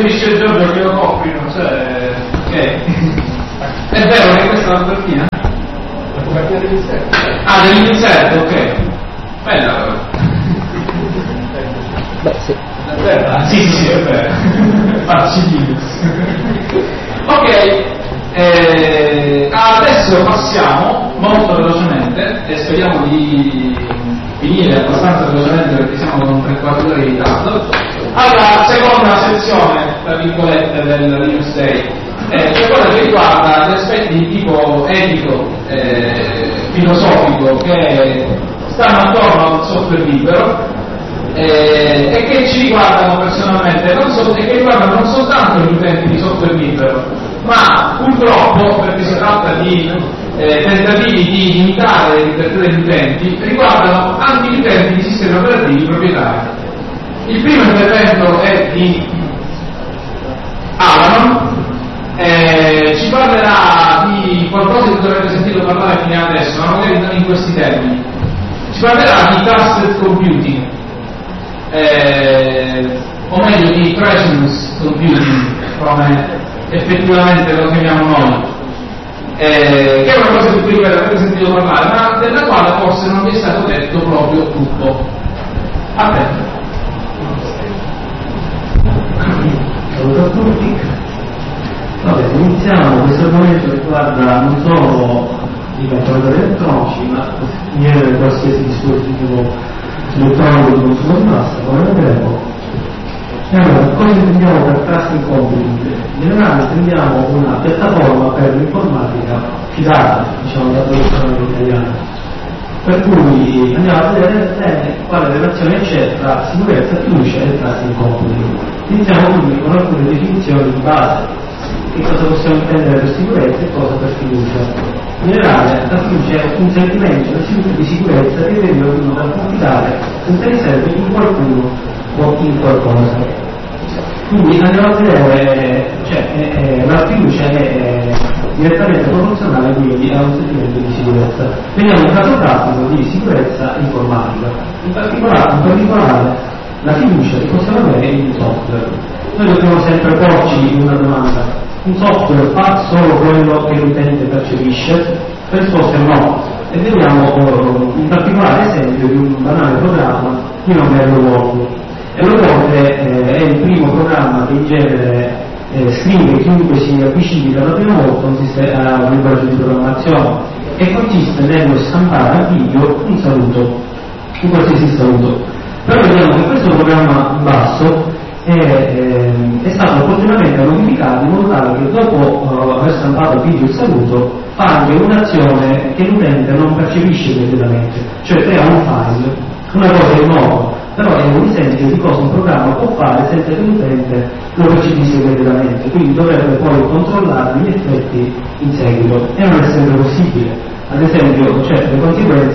mi dice Giorgio che lo coprino, cioè, ok. È vero che questa è la copertina? La copertina dell'insetto. Ah, dell'insetto, ok. Bella però. Beh, sì. È sì, è vero. Facilino. Ok, adesso passiamo molto velocemente e speriamo di finire abbastanza velocemente perché siamo con 3-4 ore di ritardo, alla seconda sezione, tra virgolette, del Linux Day, che quella che riguarda gli aspetti di tipo etico, filosofico che stanno attorno al software libero e che ci riguardano personalmente, e che riguardano non soltanto gli utenti di software libero, ma purtroppo, perché si tratta di tentativi di limitare le libertà degli utenti, riguardano anche gli utenti di sistemi operativi proprietari. Il primo intervento è di Alanon, ci parlerà di qualcosa di cui avrete sentito parlare fino adesso, ma magari non in questi termini. Ci parlerà di trusted computing, o meglio di treasonous computing, come effettivamente lo chiamiamo noi, che è una cosa di cui avete sentito parlare, ma della quale forse non vi è stato detto proprio tutto. A te. Ciao a tutti. Vabbè, iniziamo. Questo argomento riguarda non solo i calcolatori elettronici, ma in genere qualsiasi dispositivo elettronico di consumo di massa, come vedremo. Allora, cosa intendiamo per trusted computing? In generale intendiamo una piattaforma per l'informatica fidata, diciamo, dalla traduzione italiana. Per cui andiamo a vedere bene quale relazione c'è tra sicurezza, fiducia e trusted computing. Iniziamo quindi con alcune definizioni di base. Che cosa possiamo intendere per sicurezza e cosa per fiducia? In generale, la fiducia è un sentimento di sicurezza che deriva da uno dal confidare senza riserve in qualcuno o in qualcosa. Quindi andiamo a vedere, la fiducia è direttamente proporzionale quindi a un sentimento di sicurezza. Vediamo un caso pratico di sicurezza informatica. In particolare la fiducia che possiamo avere in un software. Noi dobbiamo sempre porci una domanda: un software fa solo quello che l'utente percepisce? La risposta è no. E vediamo in particolare esempio di un banale programma di nome HelloWorld. HelloWorld è il primo programma che in genere scrive chiunque si avvicini per la prima volta a un linguaggio di programmazione, e consiste nello stampare a video un saluto, un qualsiasi saluto. Però vediamo che questo programma in basso è stato opportunamente modificato in modo tale che dopo aver stampato a video il saluto fa anche un'azione che l'utente non percepisce immediatamente, cioè crea un file. Una cosa è nuova, però è un esempio di cosa un programma può fare senza che l'utente lo percepisca immediatamente, quindi dovrebbe poi controllare gli effetti in seguito, e non è sempre possibile. Ad esempio, le conseguenze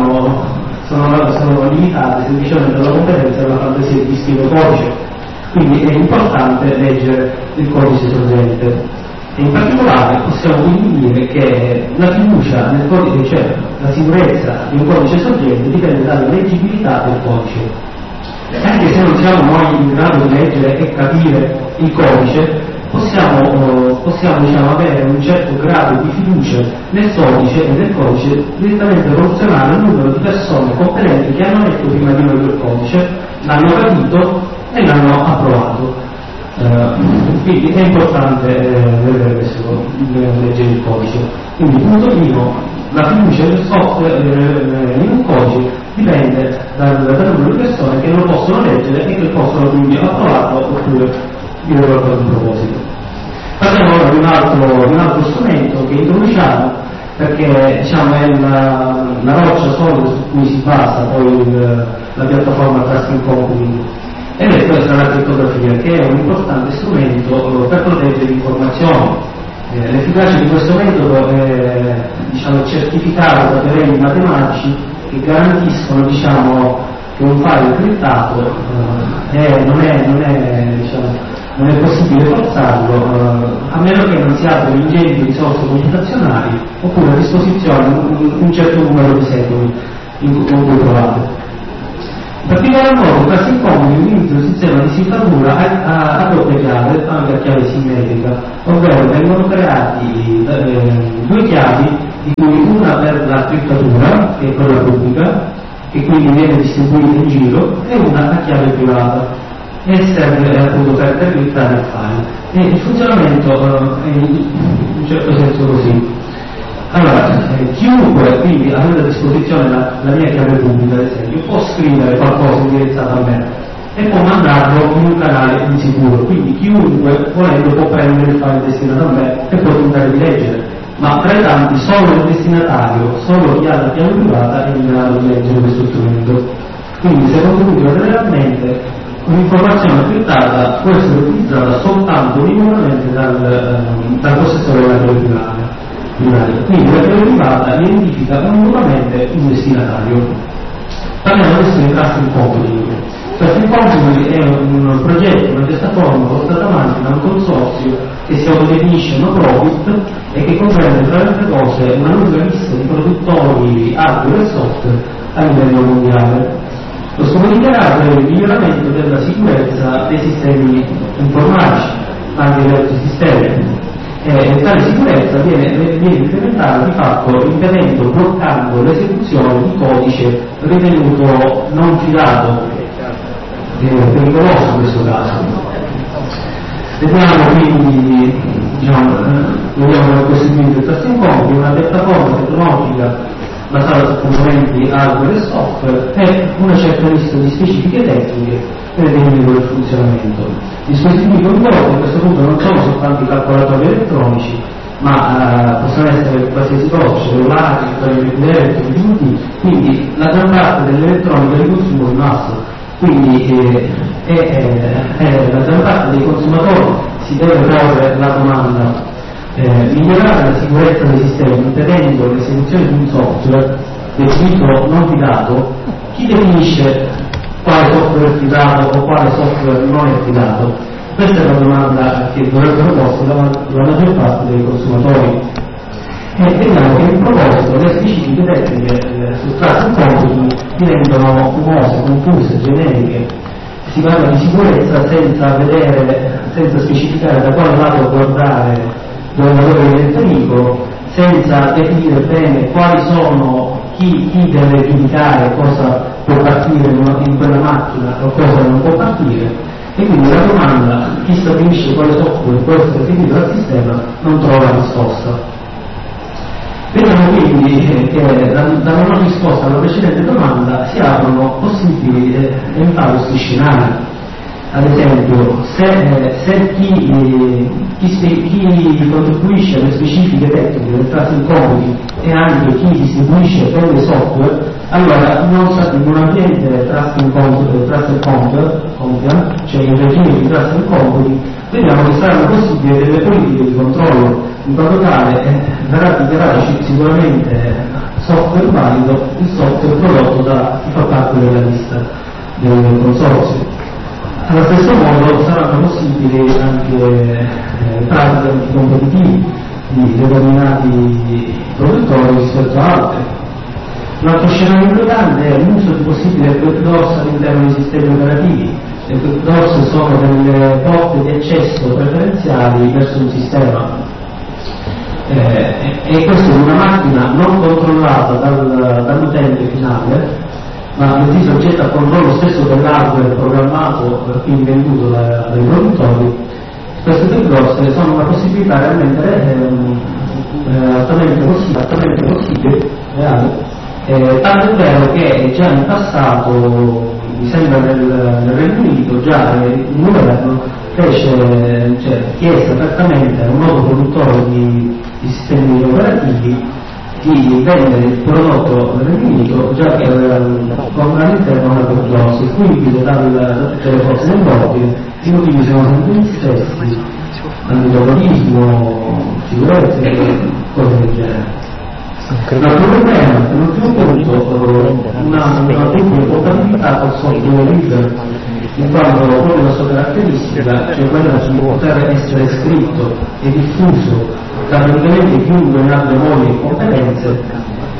sono limitate semplicemente alla competenza e alla fantasia di scrivere codice. Quindi è importante leggere il codice sorgente. E in particolare possiamo quindi dire che la fiducia nel codice, cioè la sicurezza di un codice sorgente, dipende dalla leggibilità del codice. Anche se non siamo noi in grado di leggere e capire il codice, possiamo avere un certo grado di fiducia nel codice e nel codice direttamente proporzionale al numero di persone competenti che hanno letto prima di noi quel codice, l'hanno capito e l'hanno approvato. Quindi è importante vedere questo, leggere il codice. Quindi punto primo, la fiducia del software in un codice dipende dal numero di persone che lo possono leggere e che possono quindi approvarlo oppure dire qualcosa in proposito. Parliamo ora di un altro strumento che introduciamo, perché è la roccia solida su cui si basa poi la piattaforma Trusted Computing, ed è questa la crittografia, che è un importante strumento per proteggere l'informazione. L'efficacia di questo metodo è certificato da teoremi matematici che garantiscono che un file criptato non è possibile forzarlo a meno che non si abbiano ingenti risorse computazionali oppure a disposizione un certo numero di secoli in cui provate. In particolar modo, in casi incomodi utilizza un sistema di cifratura a doppia chiave, anche a chiave simmetrica, ovvero vengono creati due chiavi, di cui una per la criptatura, che è quella pubblica, che quindi viene distribuita in giro, e una a chiave privata, e serve appunto per decriptare il file. E il funzionamento è in un certo senso così. Allora, chiunque quindi avendo a disposizione la mia chiave pubblica, ad esempio, può scrivere qualcosa indirizzato a me e può mandarlo in un canale insicuro, quindi chiunque volendo può prendere il file destinato a me e può tentare di leggere, ma tra i tanti solo il destinatario, solo chi ha la chiave privata è in grado di leggere questo strumento. Quindi se concludo generalmente un'informazione criptata può essere utilizzata soltanto minimamente dal possessore della chiave privata. Quindi la chiave privata identifica unicamente un destinatario. Parliamo adesso di Trusted Computing. Trusted Computing è un progetto, una piattaforma portata avanti da un consorzio che si autodefinisce no profit e che comprende tra le altre cose una lunga lista di produttori hardware e software a livello mondiale. Lo scopo dichiarato è il miglioramento della sicurezza dei sistemi informatici, ma anche di altri sistemi. Tale sicurezza viene implementata di fatto impedendo, bloccando l'esecuzione di codice ritenuto non fidato, pericoloso in questo caso. Vediamo quindi, vediamo questo video di Trusted Computing, una piattaforma tecnologica basata su componenti hardware e software e una certa lista di specifiche tecniche per definire il funzionamento. I dispositivi coinvolti a questo punto non sono soltanto i calcolatori elettronici, ma possono essere qualsiasi cosa, cellulari, elettronici, quindi la gran parte dell'elettronica di consumo di massa. Quindi la gran parte dei consumatori si deve porre la domanda: migliorare la sicurezza dei sistemi impedendo l'esecuzione di un software definito non fidato. Chi definisce quale software è fidato o quale software non è fidato? Questa è la domanda che dovrebbero porsi la maggior parte dei consumatori. E vediamo che in proposito le specifiche tecniche su Trusted Computing diventano fumose, confuse, generiche. Si parla di sicurezza senza specificare da quale lato guardare dove lavora il nemico, senza definire bene quali sono chi deve giudicare cosa può partire in quella macchina o cosa non può partire, e quindi la domanda chi stabilisce quale software può essere finito dal sistema non trova risposta. Vediamo quindi che dalla non risposta alla precedente domanda si aprono possibili e infausti scenari. Ad esempio, se chi contribuisce alle specifiche tecniche del Trusted Computing e anche chi distribuisce quelle software, allora in un ambiente Trusted Computing, cioè in regime di Trusted Computing, vediamo che saranno possibili delle politiche di controllo, in modo tale verrà dichiarato sicuramente software valido il software prodotto da chi fa parte della lista del consorzio. Allo stesso modo saranno possibili anche pratiche anticompetitivi di determinati produttori rispetto a altri. Un altro scenario importante è l'uso di possibili backdoors all'interno dei sistemi operativi. Le backdoors sono delle porte di accesso preferenziali verso un sistema. E questo in una macchina non controllata dall'utente finale, ma bensì soggetta al controllo stesso dell'hardware programmato e quindi venduto dai produttori. Queste backdoors sono una possibilità realmente altamente possibile, reale, tanto è vero che già in passato, mi sembra nel Regno Unito, già il governo chiese apertamente a un nuovo produttore di sistemi operativi di vendere il prodotto nel Regno Unito già che con all'interno una backdoor, e quindi da tutte le forze dell'ordine. I motivi sono sempre gli stessi: antiterrorismo, sicurezza e cose del genere. L'altro problema è l'ultimo punto, una dubbia compatibilità col software libero, in quanto proprio la sua caratteristica, cioè quella di poter essere scritto e diffuso da praticamente chiunque ne abbia voglia e competenze,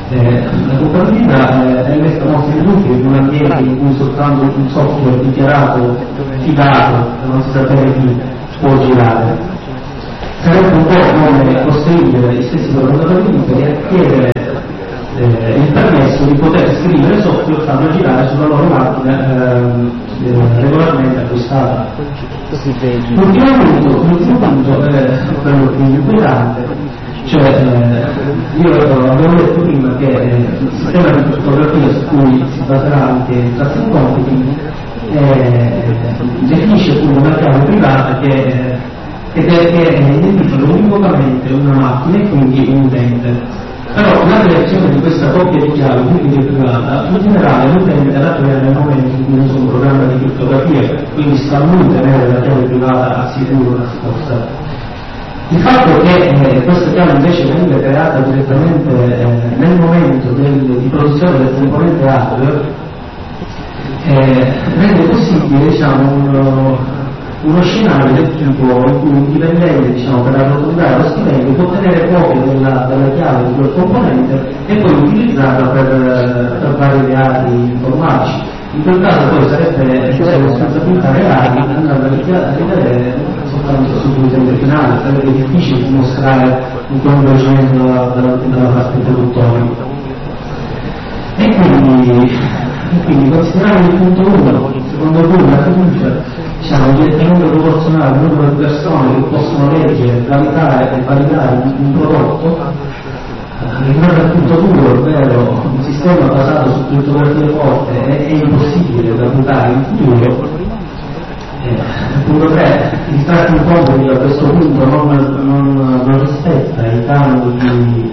La compatibilità è messa molto in dubbio in un ambiente in cui soltanto un software dichiarato, fidato, non si sa bene chi può girare. Sarebbe un po' come costringere gli stessi programmatori liberi a chiedere il permesso di poter scrivere software farlo girare sulla loro macchina regolarmente acquistata. L'ultimo punto è quello più inquietante. Cioè, io avevo detto prima che il sistema di crittografia su cui si baserà anche il tracing computing definisce appunto una chiave privata che identifica univocamente una macchina e quindi un utente. Però la creazione di questa coppia di chiavi pubblica e privata in generale l'utente la crea nel momento in cui usa un programma di crittografia, quindi sta a lui tenere la chiave privata al sicuro nascosta. Il fatto che questa chiave invece venga creata direttamente nel momento di produzione del componente hardware rende possibile uno scenario del tipo in cui un dipendente per arrotondare lo stipendio può tenere copia della chiave di quel componente e poi utilizzarla per vari reati informatici. In quel caso poi sarebbe responsabilità reali andando a rivedere soltanto sull'utente finale, sarebbe difficile dimostrare un coinvolgimento dalla parte produttori. E quindi considerando il punto 1, secondo cui la fiducia direttamente proporzionale al numero di persone che possono leggere, validare e validare un prodotto, rimane al punto 2, ovvero un sistema basato su crittografia forte è impossibile da applicare in futuro. Punto 3, il tracking computing a questo punto non rispetta i canoni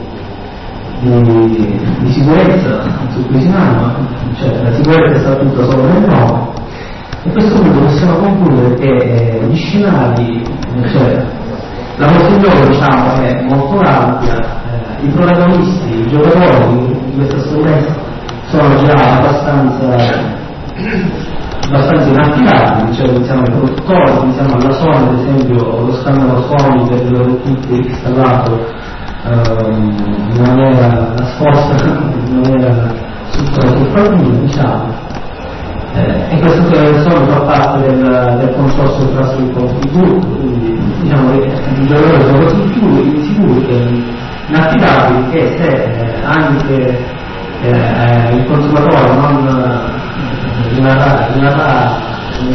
di sicurezza su cui si nama, cioè la sicurezza è statuta solo nel nome. A questo punto possiamo concludere che gli scenari, cioè la possibilità è molto ampia, i protagonisti, i giocatori di questa storia sono già abbastanza inaffidabili, cioè pensiamo ai produttori, pensiamo alla Sony, ad esempio lo scandalo Sony per il kit installato in maniera nascosta, in maniera sul e questo sono fa parte del consorzio Tracing Group, quindi i giocatori sono così insicuri che inaffidabili che se anche il consumatore non rimarrà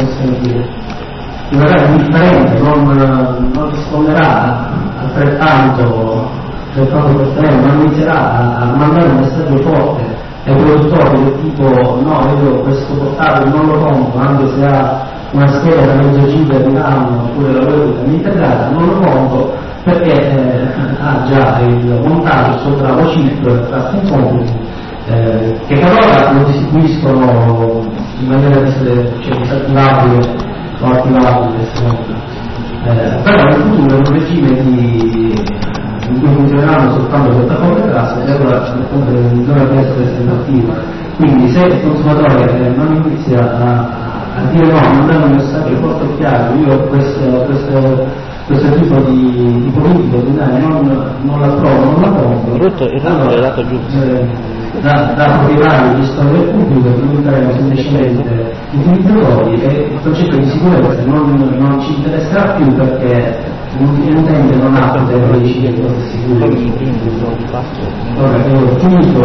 indifferente, non risponderà altrettanto del proprio portafoglio, non inizierà a mandare un messaggio forte ai produttori del tipo no, io questo portatile non lo compro anche se ha una scheda da mezzo giga di RAM oppure la webcam integrata, non lo compro perché ha già il montaggio sopra la chip tracking computing che per ora lo distribuiscono in maniera disattivabile o attivabile, però nel futuro è un regime in cui funzioneranno soltanto piattaforme classe e allora non deve essere attivo. Quindi se il consumatore non inizia a dire no, non dare un messaggio forte e chiaro, io questo tipo di politica non l'approvo, non la compro, allora da proprietari di storia pubblica diventeremo semplicemente utilizzatori e il concetto di sicurezza non ci interesserà più perché l'utente non ha potere di decidere cosa è sicuro. Ora che ho finito,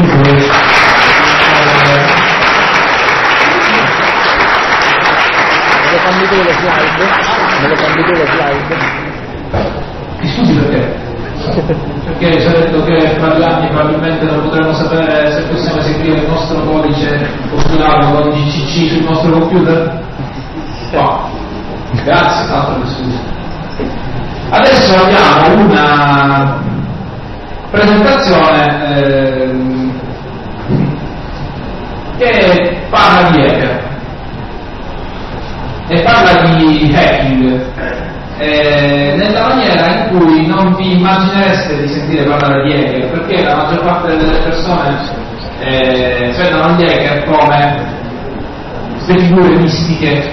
Me lo cambi tu le slide? Scusi perché? Perché ci ha detto che fra 2 anni probabilmente non potremo sapere se possiamo eseguire il nostro codice postulato con GCC sul nostro computer? No. Grazie, altro che scusa. Adesso abbiamo una presentazione che parla di hacker e parla di hacking nella maniera in cui non vi immaginereste di sentire parlare di hacker, perché la maggior parte delle persone vedono gli hacker come queste figure mistiche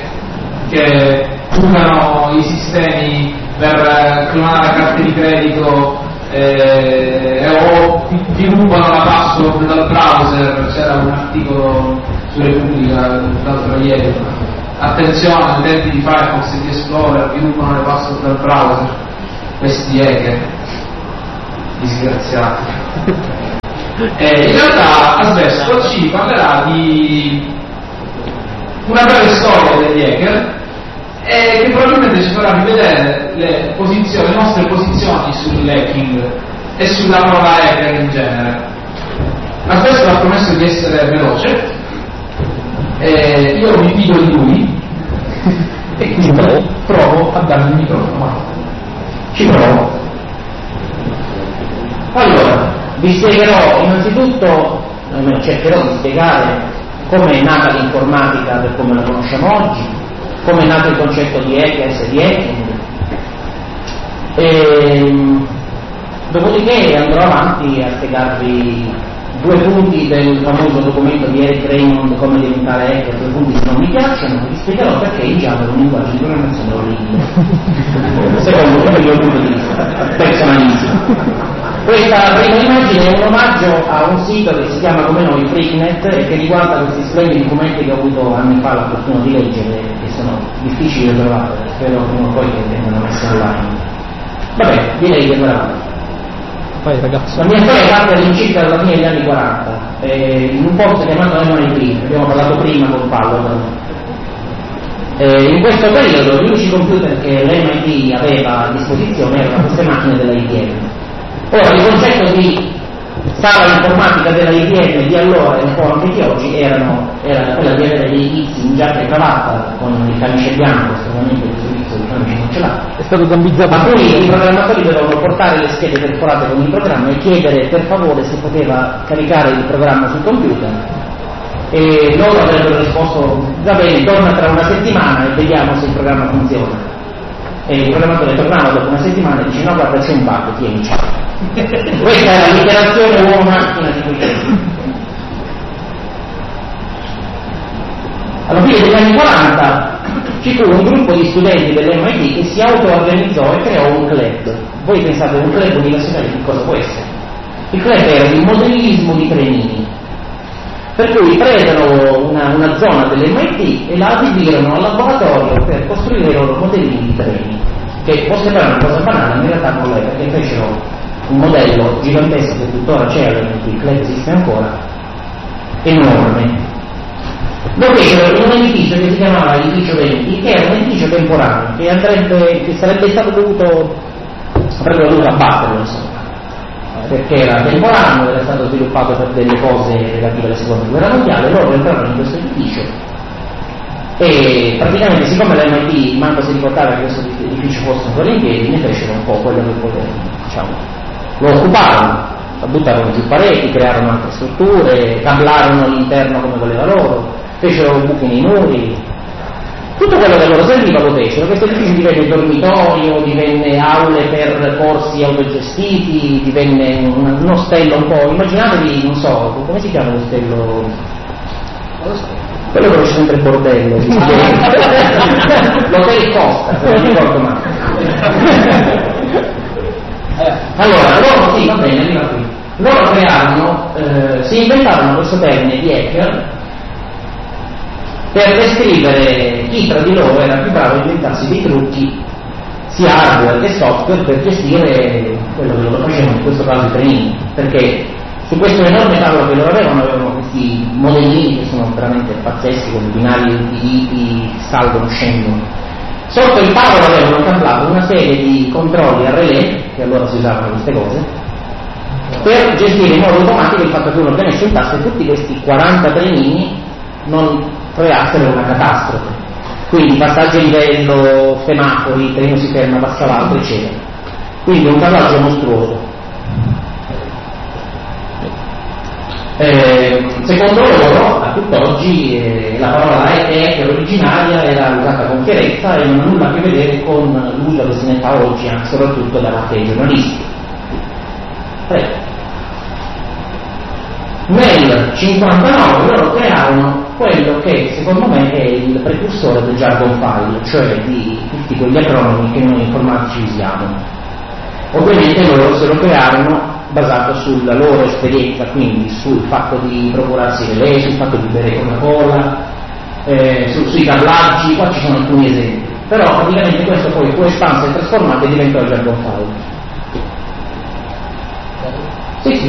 che usano i sistemi per clonare carte di credito o ti rubano la password dal browser. C'era un articolo su Repubblica l'altro ieri, attenzione, utenti di Firefox e di Explorer, vi rubano le password dal browser, questi hacker disgraziati. In realtà Asbesto ci parlerà di una breve storia degli hacker che probabilmente ci farà rivedere le nostre posizioni sull'hacking e sulla parola hacker in genere. Asbesto ha promesso di essere veloce, io mi fido di lui e quindi provo a dargli il microfono. Ci provo. Allora, vi spiegherò innanzitutto, cercherò di spiegare come è nata l'informatica per come la conosciamo oggi, come è nato il concetto di hackers e di hacking, dopodiché andrò avanti a spiegarvi 2 punti del famoso documento di Eric Raymond, come diventare hacker, 2 punti che non mi piacciono, vi spiegherò perché il Java è un linguaggio di programmazione orribile, secondo il mio punto di vista personalissimo. Questa prima immagine è un omaggio a un sito che si chiama come noi Freaknet e che riguarda questi splendidi documenti che ho avuto anni fa la fortuna di leggere, che sono difficili da trovare, spero prima o poi che vengano messi online. Vabbè, direi di andare avanti. La mia storia parte all'incirca dalla fine degli anni 40, in un posto chiamato MIT, abbiamo parlato prima con Paolo. In questo periodo gli unici computer che l'MIT aveva a disposizione erano queste macchine dell'IBM. Ora, il concetto di sala informatica della IBM di allora e un po' anche di oggi era quella di avere dei tizi in giacca e cravatta con il camice bianco, estremamente il servizio di camice non ce l'ha. È stato gambizzato. A cui i programmatori dovevano portare le schede perforate con il programma e chiedere per favore se poteva caricare il programma sul computer. E loro avrebbero risposto: va bene, torna tra una settimana e vediamo se il programma funziona. E il programmatore tornava dopo una settimana e dice: no, guarda, c'è un bug, tieni, ciao. Questa è l'interazione uomo-macchina di quei tempi. Alla fine degli anni 40 ci fu un gruppo di studenti dell'MIT che si auto-organizzò e creò un club. Voi pensate, un club universitario che cosa può essere? Il club era il modellismo di trenini, per cui presero una zona dell'MIT e la addibirono al laboratorio per costruire i loro modellini di treni, che può sembrare una cosa banale, ma in realtà non lo è, perché fecero un modello gigantesco che tuttora c'è all'MIT, il club esiste ancora, enorme. Lo fecero in un edificio che si chiamava edificio 20, che era un edificio temporaneo, che sarebbe stato avrebbero dovuto abbatterlo, insomma, perché era temporaneo, era stato sviluppato per delle cose relative alla seconda guerra mondiale. Loro entrarono in questo edificio e praticamente, siccome l'MIT manco si ricordava che questo edificio fosse ancora in piedi, ne fecero un po' quello che potevano, diciamo. Lo occuparono, buttarono giù pareti, crearono altre strutture, cablarono l'interno come voleva loro, fecero buchi nei muri, tutto quello che loro serviva lo fecero. Questo edificio divenne dormitorio, divenne aule per corsi autogestiti, divenne un ostello un po', immaginatevi, non so, come si chiama l'ostello? Quello dove c'è sempre il bordello, l'hotel Costa, se non mi ricordo male. Allora, loro, sì, va bene, arriva qui. Loro crearono, si inventarono questo termine di hacker per descrivere chi tra di loro era più bravo a inventarsi dei trucchi, sia hardware che software, per gestire quello che loro facevano, in questo caso i trenini, perché su questo enorme tavolo che loro avevano questi modellini che sono veramente pazzeschi, con i binari infiniti, salgono, scendono. Sotto il tavolo avevano cablato una serie di controlli a relè, che allora si usavano queste cose, per gestire in modo automatico il fatto che uno premesse un tasto e tutti questi 40 trenini non creassero una catastrofe. Quindi passaggi a livello, semafori, il treno si ferma, passa l'altro, eccetera. Quindi un cablaggio mostruoso. Secondo loro, a tutt'oggi, la parola hacker originaria era usata con fierezza e non ha nulla a che vedere con l'uso che se ne fa oggi, anche soprattutto da parte dei giornalisti. Prego. Nel 59 loro crearono quello che secondo me è il precursore del jargon file, cioè di tutti quegli acronimi che noi informatici usiamo. Ovviamente loro se lo crearono basato sulla loro esperienza, quindi sul fatto di procurarsi le lei, sul fatto di bere Coca-Cola, sui carlaggi, qua ci sono alcuni esempi, però praticamente questo poi fu espanso e trasformato e diventò il jargon file. Sì.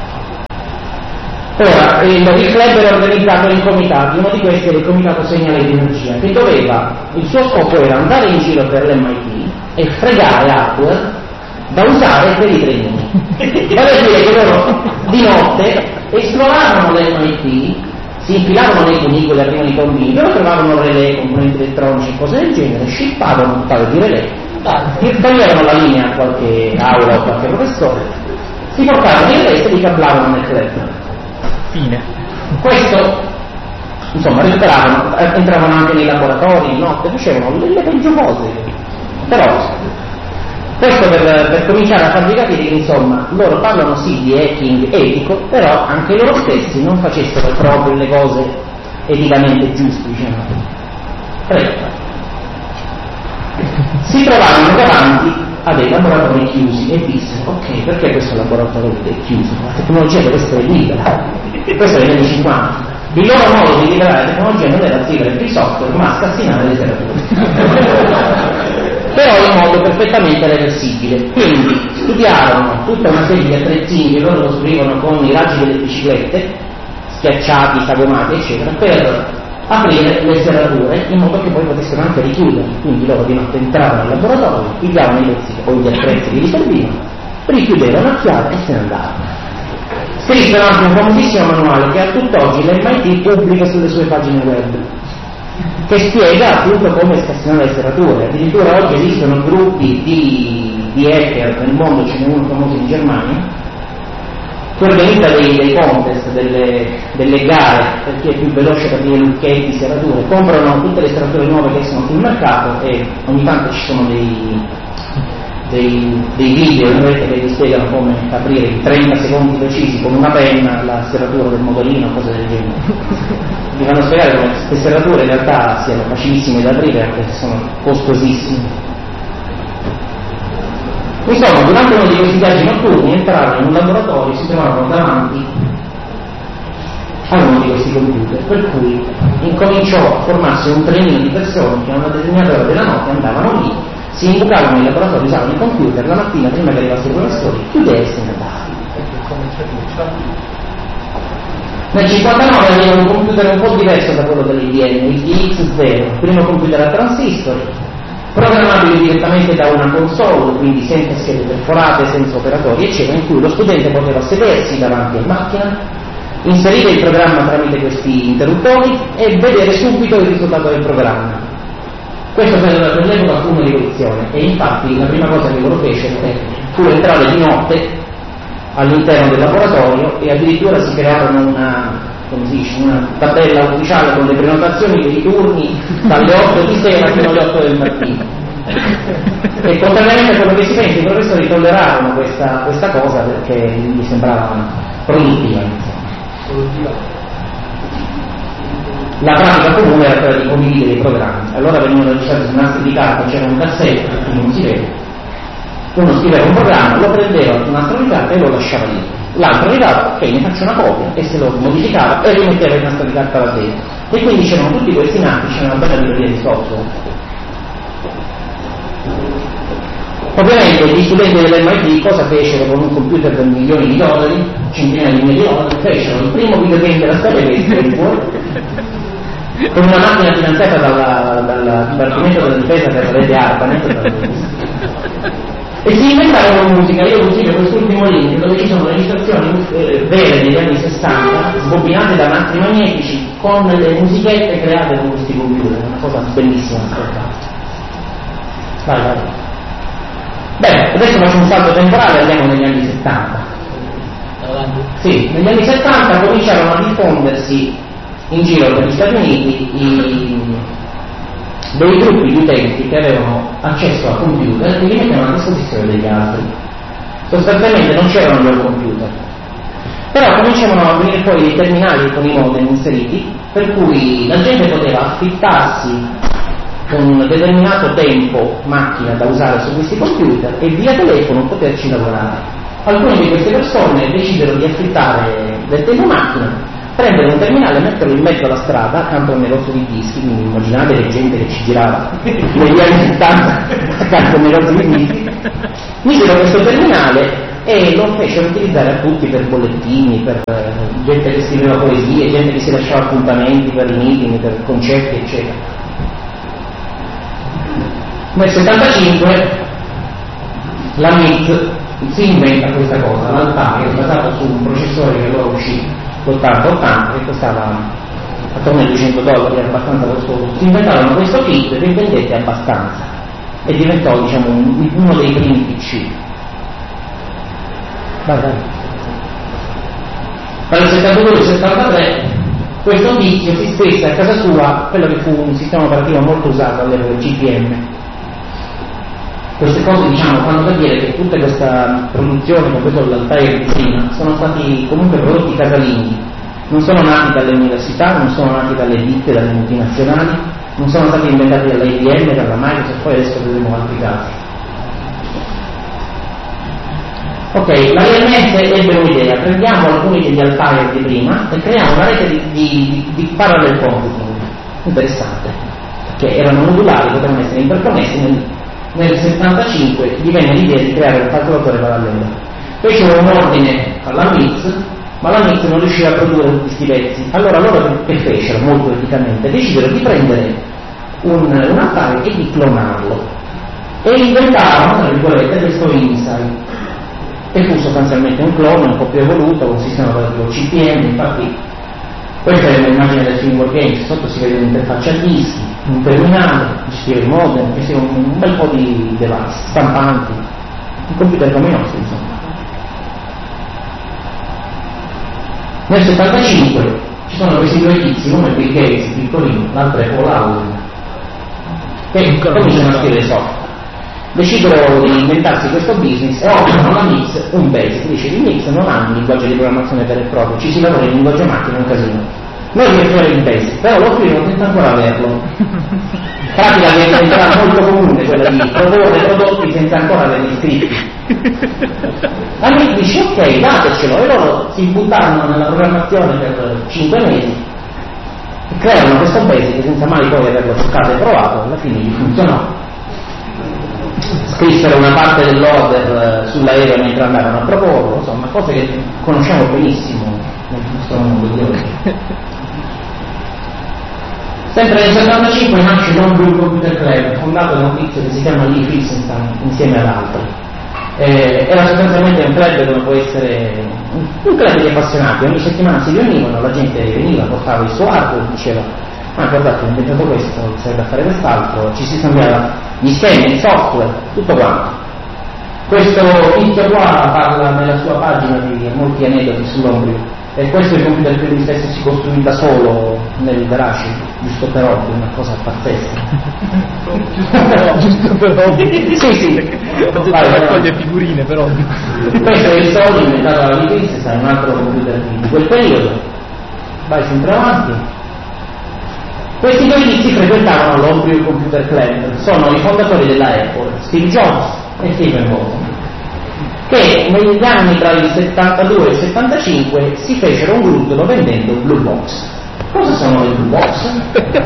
Ora, il club era organizzato in comitati, uno di questi era il comitato segnale di energia, che doveva, il suo scopo era andare in giro per l'MIT e fregare hardware da usare per i trainee. Vale a dire che loro di notte esploravano l'MIT, si infilavano nei cunicoli, aprivano i convini, loro trovavano relè, componenti elettronici e cose del genere, shippavano un paio di relè, toglievano la linea a qualche aula o qualche professore, si portavano in resta e li cablavano nel club. Fine. Questo, insomma, recuperavano, entravano anche nei laboratori di notte, facevano le peggio cose. Però, questo per cominciare a farvi capire che, insomma, loro parlano sì di hacking etico, però anche loro stessi non facessero proprio le cose eticamente giuste, diciamo. Prego. Si trovarono davanti a dei laboratori chiusi e dissero: ok, perché questo laboratorio è chiuso? La tecnologia deve essere libera. Questo è negli anni 50. Il loro modo di liberare la tecnologia non era scrivere free software, ma scassinare letteratura. Però in modo perfettamente reversibile. Quindi studiarono tutta una serie di attrezzini che loro costruivano con i raggi delle biciclette, schiacciati, sagomati, eccetera, per aprire le serrature in modo che poi potessero anche richiudere. Quindi loro di notte entravano nel laboratorio, pigliavano i pezzi o gli attrezzi che li servivano, richiudevano a chiave e se ne andavano. Scrissero anche un famosissimo manuale che a tutt'oggi l'MIT pubblica sulle sue pagine web, che spiega appunto come scassinare le serrature. Addirittura oggi esistono gruppi di hacker nel mondo, ce n'è uno famoso in Germania, che organizza dei contest, delle gare per chi è più veloce per dire lucchetti, serrature, comprano tutte le serrature nuove che sono sul mercato e ogni tanto ci sono dei video in rete che vi spiegano come aprire in 30 secondi precisi con una penna la serratura del motorino, cose del genere. Vi fanno spiegare come queste serrature in realtà siano facilissime da aprire anche se sono costosissime. Insomma, durante uno di questi viaggi notturni entrarono in un laboratorio e si trovavano davanti a uno di questi computer, per cui incominciò a formarsi un trenino di persone che a una determinata ora della notte andavano lì, si imbucavano nei laboratori, usavano il computer, la mattina prima che arrivasse il professore chiudeva e se ne andava. Nel 59 aveva un computer un po' diverso da quello dell'IBM, il DX0, il primo computer a transistor, programmabile direttamente da una console, quindi senza schede perforate, senza operatori, eccetera, in cui lo studente poteva sedersi davanti alla macchina, inserire il programma tramite questi interruttori e vedere subito il risultato del programma. Questo per l'epoca fu una rivoluzione e infatti la prima cosa che loro fecero fu entrare di notte all'interno del laboratorio e addirittura si crearono una tabella ufficiale con le prenotazioni dei turni dalle 8 di sera fino alle 8 del mattino. E contrariamente a quello che si pensa, i professori tollerarono questa cosa perché gli sembrava produttiva. La pratica comune era quella di condividere i programmi. Allora venivano registrati su nastri di carta, c'era un cassetto, che non si vede. Uno scriveva un programma, lo prendeva su un nastro di carta e lo lasciava lì. L'altro arrivava, ok, ne faccio una copia, e se lo modificava e rimetteva il nastro di carta là dentro. E quindi c'erano tutti questi nastri, c'era una bella libreria di software. Ovviamente gli studenti dell'MIT cosa fecero con un computer per milioni di dollari, centinaia di milioni di dollari? Fecero il primo videogame della storia che è fuori, con una macchina finanziata dal Dipartimento della Difesa per la rete ARPANET, e si inventarono musica. Io utilizzo quest'ultimo link dove ci sono registrazioni vere degli anni 60 sbobinate da nastri magnetici con le musichette create con questi computer, una cosa bellissima. Vai. Bene, adesso faccio un salto temporale e andiamo negli anni 70. Sì, negli anni 70 cominciarono a diffondersi in giro per gli Stati Uniti dei gruppi di utenti che avevano accesso a computer e li mettevano a disposizione degli altri. Sostanzialmente non c'erano i loro computer, però cominciavano a venire fuori dei terminali con i modem inseriti, per cui la gente poteva affittarsi un determinato tempo macchina da usare su questi computer e via telefono poterci lavorare. Alcune di queste persone decisero di affittare del tempo macchina, prendere un terminale e metterlo in mezzo alla strada accanto a un negozio di dischi, quindi immaginate le gente che ci girava negli anni 70 accanto a un negozio di dischi, misero questo terminale e lo fecero utilizzare a tutti per bollettini, per gente che scriveva poesie, gente che si lasciava appuntamenti per i meeting, per concerti, eccetera. Nel 75 la MIT si inventa questa cosa, l'Altair, basato su un processore che allora uscì l'8080 che costava attorno ai $200, era abbastanza costoso. Si inventarono questo kit che vendette abbastanza e diventò, diciamo, uno dei primi PC. Vai. Tra il 72 e il 73 questo tizio si spesse a casa sua quello che fu un sistema operativo molto usato all'epoca, il GPM. Queste cose, diciamo, fanno capire che tutta questa produzione, compreso l'Altair di Sina, sono stati comunque prodotti casalinghi, non sono nati dalle università, non sono nati dalle ditte, dalle multinazionali, non sono stati inventati dalla IBM, dalla Microsoft, poi adesso vedremo altri casi. Ok, la IMS ebbe un'idea, prendiamo alcuni degli Altair di prima e creiamo una rete di parallel computing, interessante, che erano modulari, potevano essere interconnessi. Nel 75 gli venne l'idea di creare un calcolatore parallelo. Fecero un ordine alla MIT, ma la MIT non riusciva a produrre tutti questi pezzi. Allora loro che fecero, molto eticamente, decisero di prendere un Altair e di clonarlo. E inventarono, tra virgolette, questo Insight, che fu sostanzialmente un clone un po' più evoluto, con un sistema operativo CPM. Infatti questa è un'immagine del film Wargames, sotto si vede un'interfaccia a dischi, un terminale, il modem, che sia un bel po' di device, stampanti, un computer come i nostri, insomma. Nel 75 ci sono questi due tizi, uno è Bill Gates, piccolino, l'altro è Paul Allen, che cominciano a scrivere software. Decidono di inventarsi questo business e offrono alla MIX un BASIC. Dice: il MIX non ha un linguaggio di programmazione vero e proprio, ci si lavora in linguaggio macchina, è un casino. Noi vi offriamo il BASIC, però l'offriamo senza ancora averlo. Pratica che diventerà molto comune quella di proporre prodotti senza ancora averli scritti. La MIX dice: ok, datecelo, e loro si buttarono nella programmazione per 5 mesi e crearono questo BASIC senza mai poi averlo toccato e provato. Alla fine gli funzionò. Scrissero una parte dell'order sull'aereo mentre andavano a proporlo, insomma, cose che conosciamo benissimo nel nostro mondo di oggi. Sempre nel 75 nasce l'Homebrew Computer Club, fondato da un tizio che si chiama Lee Filsenstein insieme ad altri. Era sostanzialmente un club dove può essere un club di appassionati, ogni settimana si riunivano, la gente veniva, portava il suo hardware, diceva: ah, guardate, ho inventato questo, serve a fare quest'altro, ci si scambiava gli schemi, il software, tutto quanto. Questo tizio qua parla nella sua pagina di molti aneddoti sull'Homebrew, e questo è il computer che lui stesso si costruì da solo nel garage, giusto per hobby, una cosa pazzesca. Giusto per hobby? Sì. Raccoglie figurine per hobby. Questo è il solo inventato dalla Lichis, è un altro computer di quel periodo. Vai sempre avanti. Questi due inizi frequentavano l'Homebrew Computer Club, sono i fondatori della Apple, Steve Jobs e Stephen Ballmer, che negli anni tra il 72 e il 75 si fecero un gruppo vendendo Blue Box. Cosa sono le Blue Box?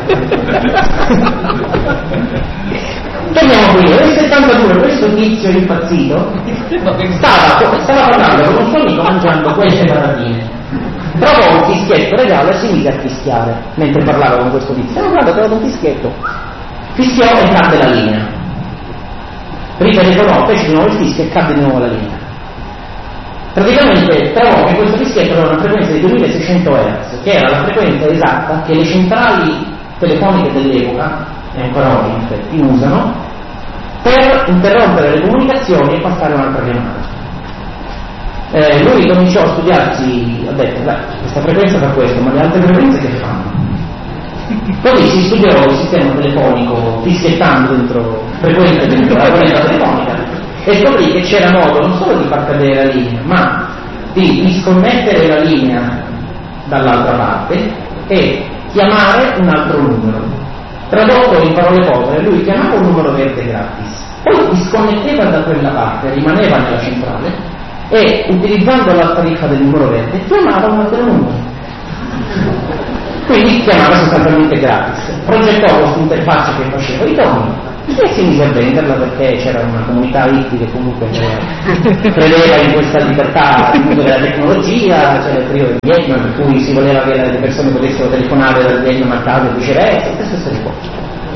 Torniamo qui, nel 72 questo tizio impazzito stava parlando con un suo amico mangiando queste patatine. Trovò un fischietto regalo e si mise a fischiare mentre parlava con questo tizio. Guarda, ho trovato un fischietto. Fischiò e cadde la linea. Ripetevano, fece di nuovo il fischio e cadde di nuovo la linea. Praticamente trovò che questo fischietto aveva una frequenza di 2600 Hz, che era la frequenza esatta che le centrali telefoniche dell'epoca, e ancora oggi in effetti, usano per interrompere le comunicazioni e passare un'altra chiamata. Lui cominciò a studiarsi, ha detto: questa frequenza fa questo, ma le altre frequenze che fanno? Così si studiò il sistema telefonico fischiettando dentro frequenze dentro la corrente telefonica e scoprì che c'era modo non solo di far cadere la linea, ma di disconnettere la linea dall'altra parte e chiamare un altro numero. Tradotto in parole povere, lui chiamava un numero verde gratis, poi disconnetteva da quella parte, rimaneva nella centrale e utilizzando la tariffa del numero verde chiamava un altro numero. Quindi chiamava sostanzialmente gratis. Progettò questa interfaccia che faceva i toni e si mise a venderla perché c'era una comunità hippie che comunque credeva in questa libertà d'uso della tecnologia, c'era il periodo del Vietnam per cui si voleva che le persone potessero telefonare dal Vietnam al caso e viceversa, queste stesse cose.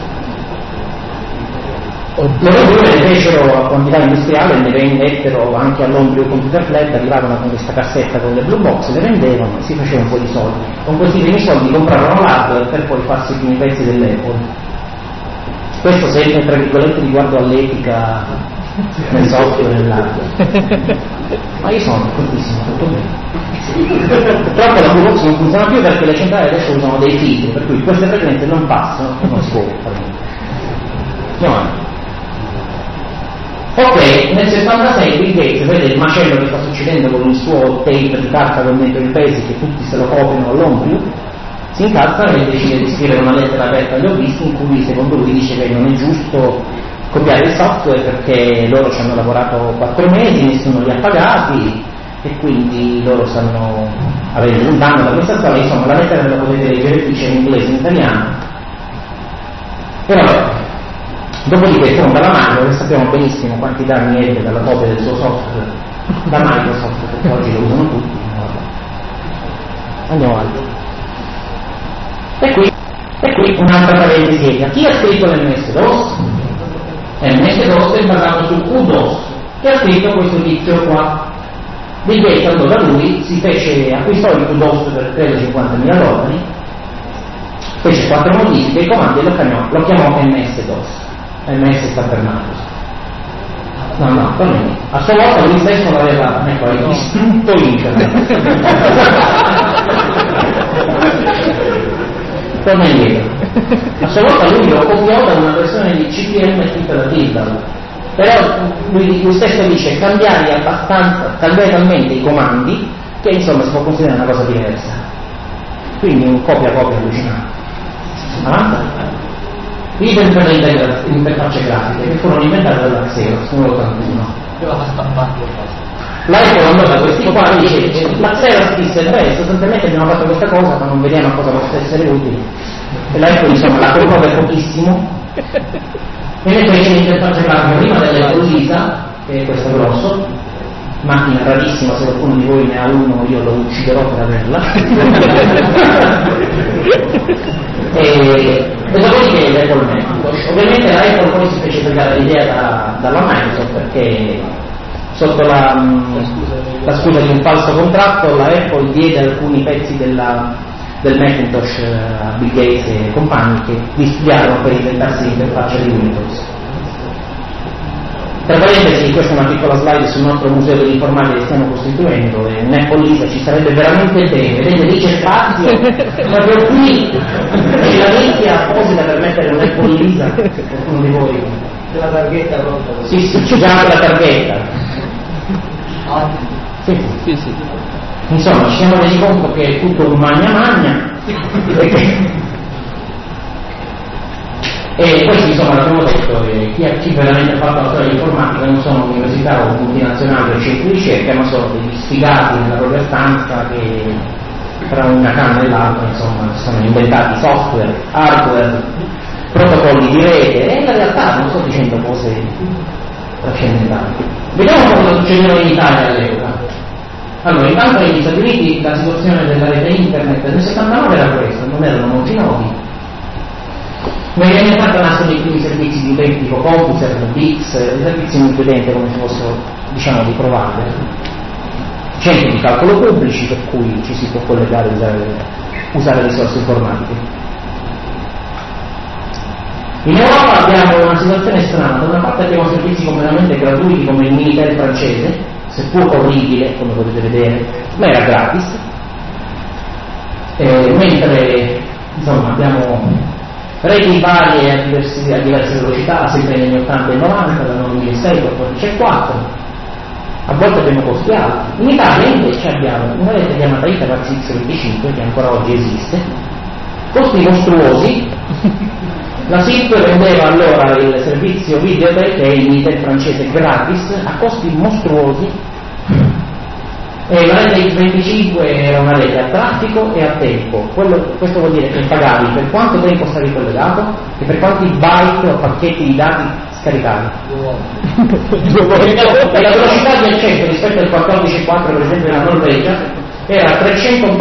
Loro due le fecero a quantità industriale e ne vendettero anche all'Ombrio Computer Club, arrivavano con questa cassetta con le blue box, le vendevano e si faceva un po' di soldi. Con questi primi soldi compravano l'hardware per poi farsi i primi pezzi dell'Apple. Questo sempre tra virgolette riguardo all'etica nel software e nell'hardware. Ma io sono d'accordissimo, tutto bene. Purtroppo la blue box non funziona più perché le centrali adesso usano dei filtri, per cui queste frequenze non passano e non si può fare niente. Ok, nel 76 Bill Gates vede il macello che sta succedendo con il suo tape di carta con dentro il Basic che tutti se lo copiano all'Ombrio, si incazza e decide di scrivere una lettera aperta agli hobbisti in cui secondo lui dice che non è giusto copiare il software perché loro ci hanno lavorato 4 mesi, nessuno li ha pagati e quindi loro stanno avendo un danno da questa storia. Insomma, la lettera la potete leggere, dice in inglese e in italiano. Però dopodiché fonda la Microsoft, sappiamo benissimo quanti danni ebbe dalla copia del suo software da Microsoft, perché oggi lo usano tutti. Andiamo avanti. E qui un'altra parentesi. Chi ha scritto l'MS-DOS? MS-DOS è basato su UDOS, che ha scritto questo tizio qua. Bill Gates andò da lui, acquistò il UDOS per credo $50.000, fece 4 modifiche e i comandi e lo chiamò MS-DOS. MS sta per Microsoft. No, torniamo. A sua volta lui stesso l'aveva distrutto internet. Torna indietro. A sua volta lui lo copiò da una versione di CPM scritta da Tyndall. Però lui stesso dice cambiare talmente i comandi che insomma si può considerare una cosa diversa. Quindi un copia-copia allucinante. Avanti. Idem per le interfacce grafiche che furono inventate dalla Xerox nell'81. L'iPhone andò da questi qua e dice la Xerox disse sostanzialmente abbiamo fatto questa cosa ma non vediamo a cosa possa essere utile e l'iPhone insomma la comprò per pochissimo e ne fece l'interfaccia grafica prima dell'Apple Lisa, che è questo grosso, macchina rarissima, se qualcuno di voi ne ha uno io lo ucciderò per averla. E dopodiché l'Apple Macintosh. Ovviamente l'Apple poi si fece fregare l'idea dalla Microsoft perché sotto la scusa di un falso contratto la Apple diede alcuni pezzi del Macintosh a Bill Gates e compagni che li studiarono per inventarsi l'interfaccia di Windows. Tra parentesi, questa è una piccola slide sul nostro museo dell'informatica che stiamo costituendo e in Apple Lisa ci sarebbe veramente bene, vedete lì c'è spazio, proprio qui c'è la nicchia apposita per mettere un Apple Lisa, qualcuno di voi. C'è la targhetta pronta? Sì, c'è già anche la targhetta. Sì. Insomma, ci siamo resi conto che è tutto un magna e poi insomma l'abbiamo detto chi veramente ha fatto la storia dell'informatica non sono università o multinazionali o centri di ricerca, ma sono degli sfigati nella propria stanza che tra una canna e l'altra insomma si sono inventati software, hardware, protocolli di rete e in realtà non sto dicendo cose trascendentali. Vediamo cosa succedeva in Italia all'epoca. Allora, intanto negli Stati Uniti la situazione della rete internet nel 79 era questa, non erano molti nodi. Negli anni 80 nascono i primi servizi di utenti tipo Compuser, Bix, servizi multiutente come se fossero, diciamo, di provider. Centri di calcolo pubblici per cui ci si può collegare e usare risorse informatiche. In Europa abbiamo una situazione strana, da una parte abbiamo servizi completamente gratuiti come il Minitel francese, seppur orribile come potete vedere, ma era gratis, mentre insomma abbiamo reti varie a diverse velocità, sempre negli 80 e 90, da 96 a 14 e 4, a volte abbiamo costi alti. In Italia invece abbiamo una rete chiamata Itapax X25 che ancora oggi esiste, costi mostruosi La SIP vendeva allora il servizio Videotel, che è il Minitel francese, gratis, a costi mostruosi, e la rete X25 era una rete a traffico e a tempo. Questo vuol dire che pagavi per quanto tempo stavi collegato e per quanti byte o pacchetti di dati scaricavi. E la velocità di accesso rispetto al 14.4 per esempio della Norvegia era 300